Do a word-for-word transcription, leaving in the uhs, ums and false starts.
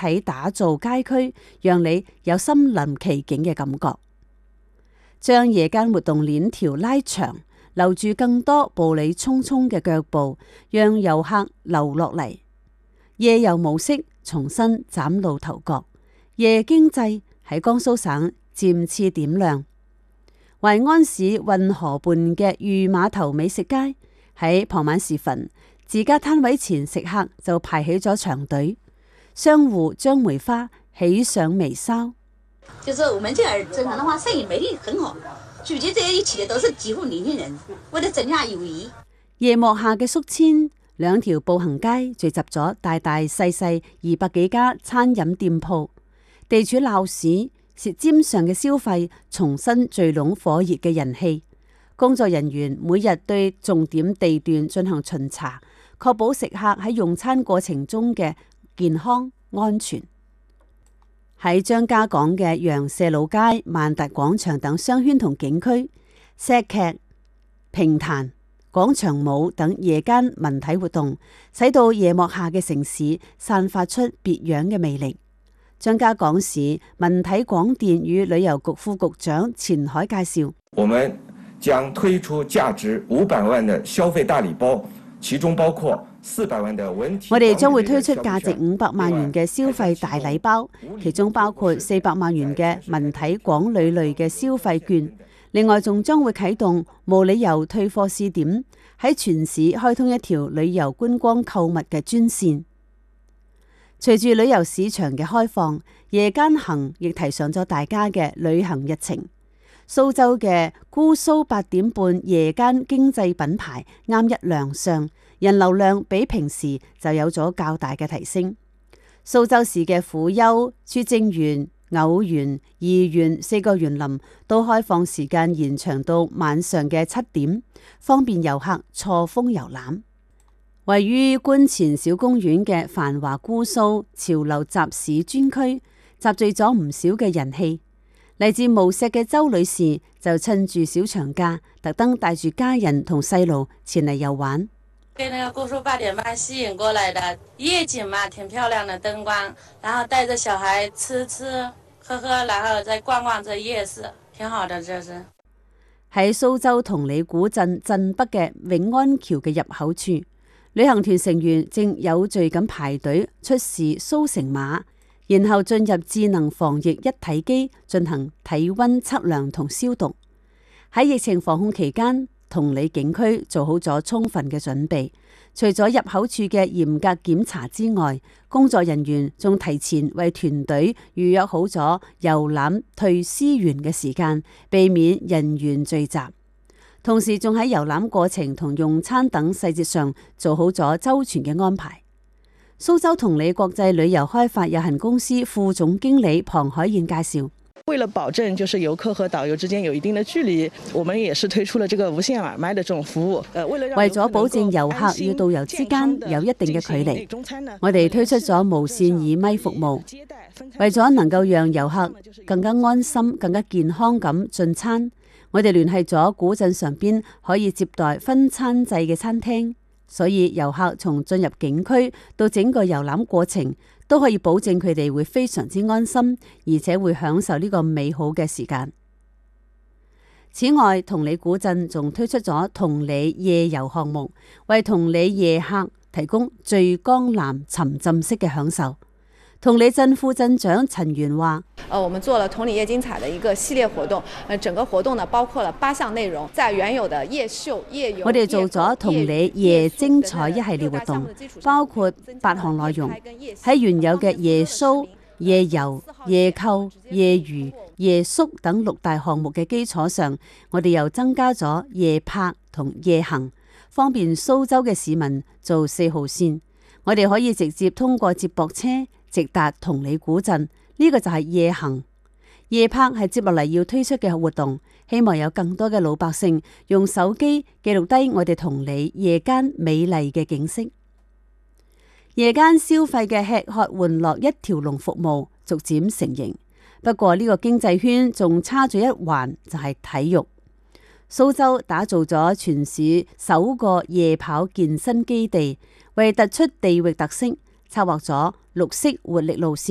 體打造街區，讓你有身臨其境嘅感覺。將夜間活動鏈條拉長，留住更多步履匆匆嘅腳步，讓遊客留落嚟。夜遊模式重新嶄露頭角，夜經濟喺江蘇省漸次點亮。淮安市運河畔嘅御碼頭美食街喺傍晚時分，自家攤位前食客就排起咗長隊，商戶將梅花喜上眉梢。 就是我們這兒正常的話，生意魅力很好，聚集在一起的都是幾乎年輕人，為了增加友誼。 夜幕下嘅宿遷，兩條步行街聚集咗大大細細二百幾家餐飲店鋪，地處鬧市，舌尖上嘅消費重新聚攏火熱嘅人氣。工作人員每日對重點地段進行巡查，確保食客喺用餐過程中嘅健康安全。喺張家港嘅洋舍老街、萬達廣場等商圈同景區，石劇、評彈、廣場舞等夜間文體活動，使到夜幕下嘅城市散發出別樣嘅魅力。張家港市文體廣電與旅遊局副局長錢海介紹： 我們將推出價值五百萬的消費大禮包，其中包括四百萬的文體。 我哋將會推出價值五百萬元嘅消費大禮包，其中包括四百萬元嘅文體廣旅類嘅消費券。另外，仲將會啟動無理由退貨試點，喺全市開通一條旅遊觀光購物嘅專線。隨住旅遊市場嘅開放，夜間行亦提上咗大家嘅旅行日程。蘇州嘅姑蘇八點半夜間經濟品牌啱一亮相，人流量比平時就有咗較大嘅提升。蘇州市嘅虎丘、拙政園、偶園、怡園四個園林都開放時間延長到晚上嘅七點，方便遊客錯峰遊覽。位於觀前小公園嘅繁華姑蘇潮流集市專區，集聚咗唔少嘅人氣。嚟自無錫嘅周女士就趁住小長假，特登帶住家人同細路前嚟遊玩。 被那個姑蘇八點半吸引過來的夜景嘛，挺漂亮的燈光，然後帶着小孩吃吃喝喝，然後再逛逛這夜市，挺好的。這是喺蘇州同里古鎮鎮北嘅永安橋嘅入口處，旅行團成員正有序咁排隊出示蘇成碼，然後進入智能防疫一體機進行體溫測量同消毒。喺疫情防控期間，同里景區做好咗充分嘅準備，除咗入口處嘅嚴格檢查之外，工作人員仲提前為團隊預約好咗遊覽退思園嘅時間，避免人員聚集。同時仲喺遊覽過程同用餐等細節上做好咗周全嘅安排。蘇州同里國際旅遊開發有限公司副總經理龐海燕介紹： 為了保證就是遊客和導遊之間有一定的距離，我們也是推出了這個無線耳麥的這種服務。呃，為咗保證遊客與導遊之間有一定嘅距離，我哋推出咗無線耳麥服務。為咗能夠讓遊客更加安心、更加健康咁進餐，我哋聯繫咗古鎮上邊可以接待分餐制嘅餐廳，所以遊客從進入景區到整個遊覽過程都可以保證佢哋會非常之安心，而且會享受呢個美好嘅時間。此外，同里古鎮仲推出咗同里夜遊項目，為同里夜客提供最江南沉浸式嘅享受。同里鎮副鎮長陳元話： 呃，我們做了同里夜精彩的一個系列活動，呃，整個活動呢包括了八項內容，在原有的夜秀、夜遊， 我哋做咗同里夜精彩一系列活動，包括八項內容。喺原有嘅夜 show、夜遊、夜購、夜娛、夜宿等六大項目嘅基礎上，我哋又增加咗夜泊同夜行，方便蘇州嘅市民做四號線。我哋可以直接通過接駁車直達同里古鎮，呢、這個就係夜行。夜泊係接落嚟要推出嘅活動，希望有更多嘅老百姓用手機記錄低我哋同里夜間美麗嘅景色。夜間消費嘅吃喝玩樂一條龍服務逐漸成型，不過呢個經濟圈仲差咗一環，就係、是、體育。蘇州打造咗全市首個夜跑健身基地，為突出地域特色，策劃咗綠色活力路線。